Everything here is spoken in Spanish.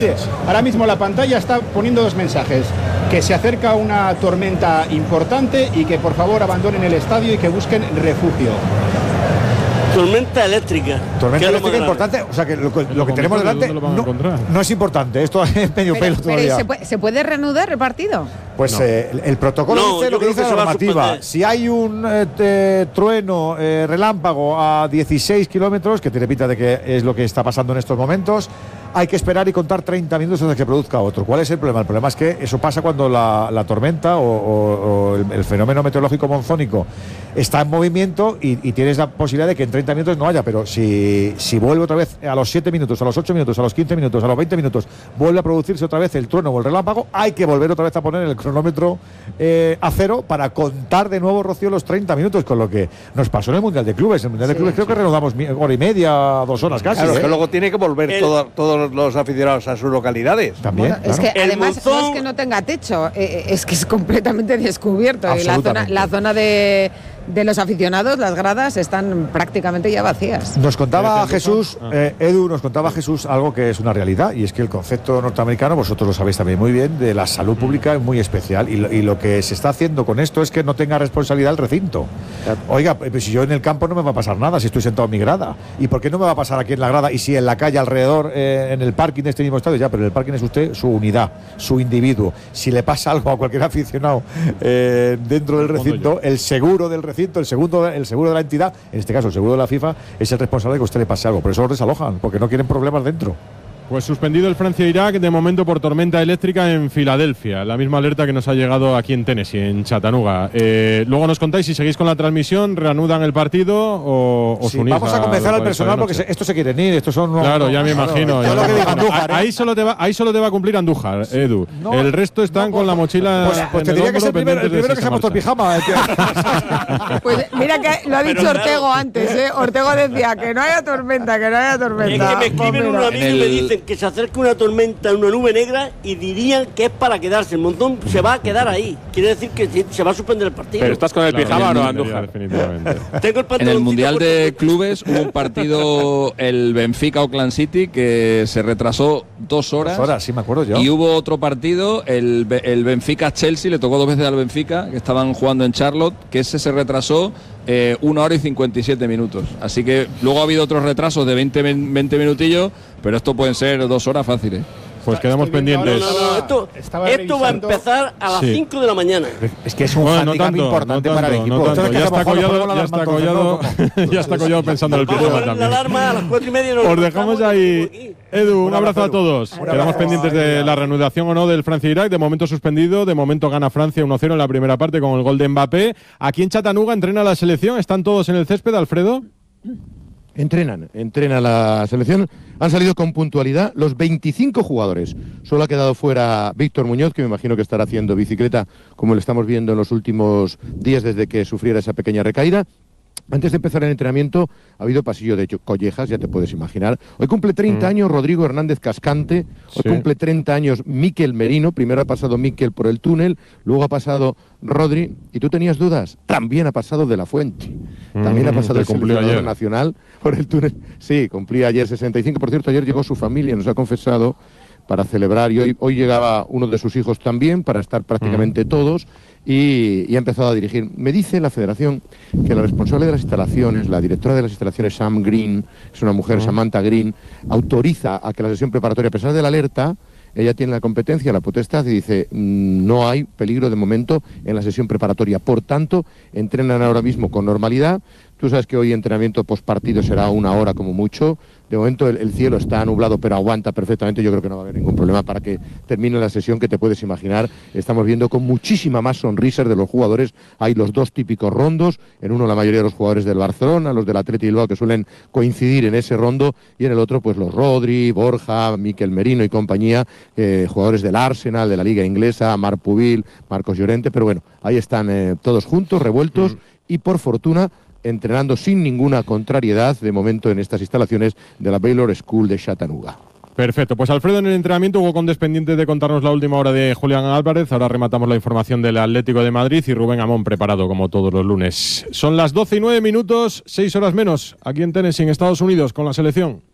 Ahora mismo la pantalla está poniendo dos mensajes: que se acerca una tormenta importante y que por favor abandonen el estadio y que busquen refugio. Tormenta eléctrica. Tormenta eléctrica importante, o sea que lo que tenemos delante no es importante, esto es medio pelo todavía. Pero ¿se puede reanudar el partido? Pues no. El protocolo dice lo que dice la normativa. Si hay un trueno, relámpago a 16 kilómetros, que tiene pinta de que es lo que está pasando en estos momentos, hay que esperar y contar 30 minutos hasta que produzca otro. ¿Cuál es el problema? El problema es que eso pasa cuando la tormenta o el fenómeno meteorológico monzónico está en movimiento y tienes la posibilidad de que en 30 minutos no haya, pero si vuelve otra vez a los 7 minutos, a los 8 minutos, a los 15 minutos, a los 20 minutos, vuelve a producirse otra vez el trueno o el relámpago, hay que volver otra vez a poner el cronómetro a cero para contar de nuevo, Rocío, los 30 minutos, con lo que nos pasó en el Mundial de Clubes. En el Mundial de Clubes creo que reanudamos hora y media, 2 horas casi. Claro, que luego tiene que volver todos los aficionados a sus localidades. También, bueno, claro. Es que además no es que no tenga techo, es que es completamente descubierto. Y la zona de los aficionados, las gradas están prácticamente ya vacías. Nos contaba Jesús, Edu, nos contaba Jesús algo que es una realidad, y es que el concepto norteamericano, vosotros lo sabéis también muy bien, de la salud pública es muy especial, y lo que se está haciendo con esto es que no tenga responsabilidad el recinto. Oiga, pues si yo en el campo no me va a pasar nada si estoy sentado en mi grada, ¿y por qué no me va a pasar aquí en la grada? Y si en la calle alrededor, en el parking de este mismo estadio, ya, pero en el parking es usted su unidad, su individuo. Si le pasa algo a cualquier aficionado dentro del recinto, el seguro del recinto, el seguro de la entidad, en este caso el seguro de la FIFA, es el responsable de que a usted le pase algo. Por eso lo desalojan, porque no quieren problemas dentro. Pues suspendido el Francia-Irak de momento por tormenta eléctrica en Filadelfia. La misma alerta que nos ha llegado aquí en Tennessee, en Chattanooga. Luego nos contáis si seguís con la transmisión, reanudan el partido o os unís. Vamos a convencer al personal porque estos se quieren ir, estos son... Claro, ya me imagino. Ahí solo te va a cumplir Andújar, Edu. No, el resto están con la mochila. Pues te diría que es el primero que se ha puesto el pijama. Pues mira que lo ha dicho Ortego antes, Ortego decía que no haya tormenta, que no haya tormenta. Es que me escriben un amigo y me dicen que se acerca una tormenta, una nube negra, y dirían que es para quedarse. El montón se va a quedar ahí. Quiere decir que se va a suspender el partido. ¿Pero estás con el pijama o no, Andújar? Tengo el en el Mundial de Clubes hubo un partido, el Benfica-Auckland City, que se retrasó 2 horas. 2 horas, sí me acuerdo yo. Y hubo otro partido, el Benfica-Chelsea, le tocó 2 veces al Benfica, que estaban jugando en Charlotte, que ese se retrasó 1 hora y 57 minutos. Así que luego ha habido otros retrasos de 20 minutillos, pero esto pueden ser 2 horas fáciles. Pues quedamos pendientes. Esto va a empezar a las 5 de la mañana. Es que es un handicap importante para el equipo. Ya está Collado pensando en el pijama también. La alarma a las 4:30. Os dejamos ahí. Edu, un abrazo a todos. Quedamos pendientes de la reanudación o no del Francia-Irak. De momento suspendido. De momento gana Francia 1-0 en la primera parte con el gol de Mbappé. Aquí en Chattanooga entrena la selección. ¿Están todos en el césped, Alfredo? Entrena la selección. Han salido con puntualidad los 25 jugadores. Solo ha quedado fuera Víctor Muñoz, que me imagino que estará haciendo bicicleta, como lo estamos viendo en los últimos días desde que sufriera esa pequeña recaída. Antes de empezar el entrenamiento ha habido pasillo de collejas, ya te puedes imaginar. Hoy cumple 30 años Rodrigo Hernández Cascante, hoy cumple 30 años Mikel Merino. Primero ha pasado Mikel por el túnel, luego ha pasado Rodri. ¿Y tú tenías dudas? También ha pasado De La Fuente. También ha pasado el seleccionador nacional por el túnel. Sí, cumplía ayer 65. Por cierto, ayer llegó su familia, nos ha confesado, para celebrar. Y hoy llegaba uno de sus hijos también, para estar prácticamente todos. Y ha empezado a dirigir. Me dice la federación que la responsable de las instalaciones, la directora de las instalaciones, Sam Green, es una mujer, Samantha Green, autoriza a que la sesión preparatoria, a pesar de la alerta, ella tiene la competencia, la potestad, y dice, no hay peligro de momento en la sesión preparatoria. Por tanto, entrenan ahora mismo con normalidad. Tú sabes que hoy entrenamiento postpartido será 1 hora como mucho. De momento el cielo está nublado, pero aguanta perfectamente. Yo creo que no va a haber ningún problema para que termine la sesión, que te puedes imaginar. Estamos viendo con muchísima más sonrisas de los jugadores. Hay los 2 típicos rondos. En uno la mayoría de los jugadores del Barcelona, los del Athletic Bilbao, que suelen coincidir en ese rondo. Y en el otro, pues los Rodri, Borja, Mikel Merino y compañía, jugadores del Arsenal, de la Liga Inglesa, Marc Pubil, Marcos Llorente. Pero bueno, ahí están todos juntos, revueltos, y por fortuna entrenando sin ninguna contrariedad de momento en estas instalaciones de la Baylor School de Chattanooga. Perfecto, pues Alfredo en el entrenamiento, Hugo Condes pendiente de contarnos la última hora de Julián Álvarez. Ahora rematamos la información del Atlético de Madrid y Rubén Amón preparado como todos los lunes. Son las 12:09, 6 horas menos, aquí en Tennessee, en Estados Unidos, con la selección.